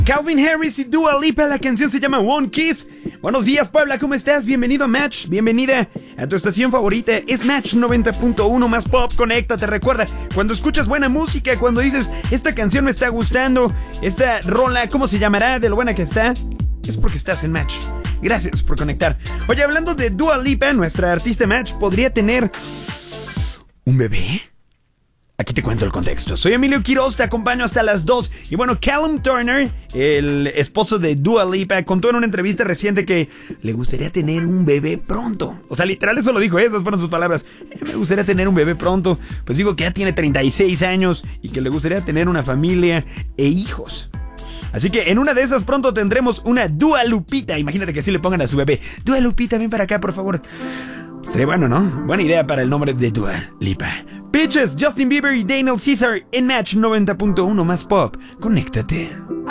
Calvin Harris y Dua Lipa, la canción se llama One Kiss. Buenos días, Puebla, ¿cómo estás? Bienvenido a Match, bienvenida a tu estación favorita. Es Match 90.1 más pop, conéctate. Recuerda, cuando escuchas buena música, cuando dices, esta canción me está gustando, esta rola, ¿cómo se llamará? De lo buena que está, es porque estás en Match. Gracias por conectar. Oye, hablando de Dua Lipa, nuestra artista Match podría tener un bebé. Aquí te cuento el contexto. Soy Emilio Quiroz, te acompaño hasta las 2. Y bueno, Callum Turner, el esposo de Dua Lipa, contó en una entrevista reciente que le gustaría tener un bebé pronto. O sea, literal eso lo dijo, esas fueron sus palabras. Me gustaría tener un bebé pronto. Pues digo que ya tiene 36 años y que le gustaría tener una familia e hijos. Así que en una de esas pronto tendremos una Dua Lupita. Imagínate que así le pongan a su bebé. Dua Lupita, ven para acá, por favor. Estaría bueno, ¿no? Buena idea para el nombre de Dua Lipa. Peaches, Justin Bieber y Daniel Caesar en Match 90.1 más pop. Conéctate.